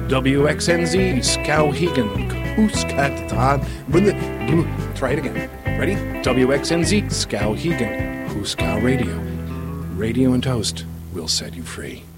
WXNZ, Skowhegan, try it again. Ready? WXNZ, Skowhegan, Huskow Radio. Radio and Toast will set you free.